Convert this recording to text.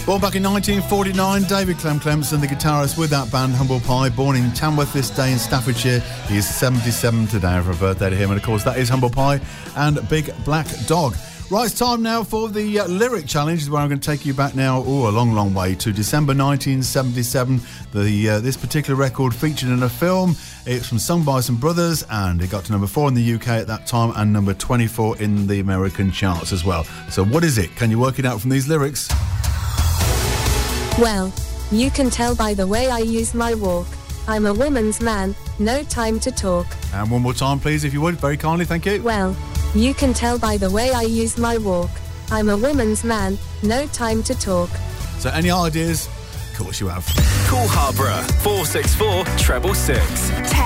Born back in 1949, David Clem Clemson, the guitarist with that band Humble Pie, born in Tamworth this day in Staffordshire. He is 77 today for a birthday to him, and of course that is Humble Pie and Big Black Dog. Right, it's time now for the Lyric Challenge, where I'm going to take you back now, a long, long way, to December 1977. This particular record featured in a film. It's from Sung by Some Brothers, and it got to number 4 in the UK at that time and number 24 in the American charts as well. So what is it? Can you work it out from these lyrics? Well, you can tell by the way I use my walk. I'm a woman's man, no time to talk. And one more time, please, if you would, very kindly, thank you. Well, you can tell by the way I use my walk. I'm a woman's man, no time to talk. So any ideas? Of course you have. Call Harborough 464 666.